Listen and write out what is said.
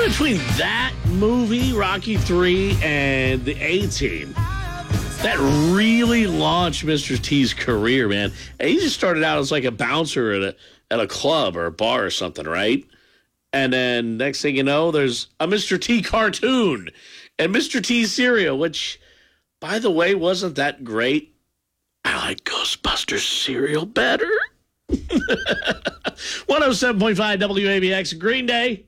between that movie, Rocky 3, and the A-Team, that really launched Mr. T's career, man. And he just started out as like a bouncer at a club or a bar or something, right? And then next thing you know, there's a Mr. T cartoon and Mr. T cereal, which, by the way, wasn't that great. I like Ghostbusters cereal better. 107.5 WABX, Green Day.